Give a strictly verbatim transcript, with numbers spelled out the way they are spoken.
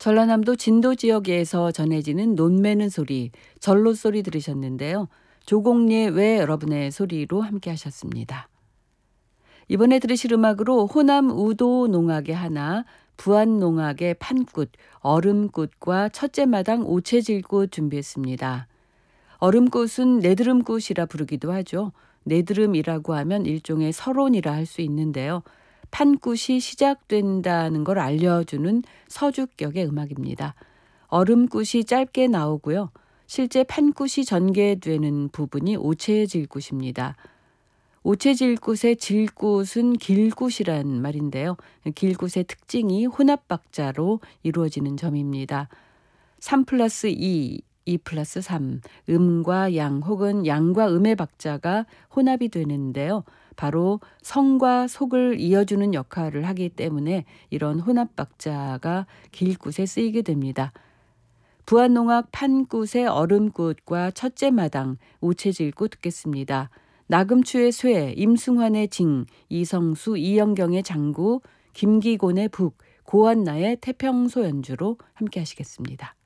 전라남도 진도 지역에서 전해지는 논매는 소리, 전로 소리 들으셨는데요. 조공예 외 여러분의 소리로 함께 하셨습니다. 이번에 들으실 음악으로 호남 우도 농악의 하나, 부안 농악의 판꽃, 얼음꽃과 첫째 마당 오채질꽃 준비했습니다. 얼음꽃은 내드름꽃이라 부르기도 하죠. 내드름이라고 하면 일종의 서론이라 할 수 있는데요. 판꽃이 시작된다는 걸 알려주는 서주격의 음악입니다. 얼음꽃이 짧게 나오고요. 실제 판꽃이 전개되는 부분이 오채질꽃입니다. 오채질꽃의 질꽃은 길꽃이란 말인데요. 길꽃의 특징이 혼합박자로 이루어지는 점입니다. 삼 플러스 이, 이 플러스 삼, 음과 양 혹은 양과 음의 박자가 혼합이 되는데요. 바로 성과 속을 이어주는 역할을 하기 때문에 이런 혼합박자가 길꽃에 쓰이게 됩니다. 부안농악 판꽃의 얼음꽃과 첫째 마당 오채질꽃 듣겠습니다. 나금추의 쇠, 임승환의 징, 이성수, 이영경의 장구, 김기곤의 북, 고한나의 태평소 연주로 함께 하시겠습니다.